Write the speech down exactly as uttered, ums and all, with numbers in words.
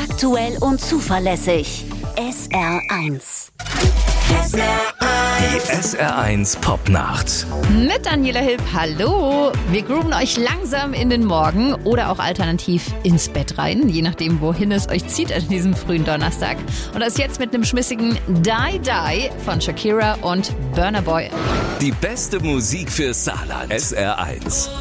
Aktuell und zuverlässig. S R eins. S R eins. Die S R eins Popnacht. Mit Daniela Hilb, hallo. Wir grooven euch langsam in den Morgen oder auch alternativ ins Bett rein, je nachdem, wohin es euch zieht an diesem frühen Donnerstag. Und das jetzt mit einem schmissigen Die Die von Shakira und Burna Boy. Die beste Musik für Saarland. S R eins.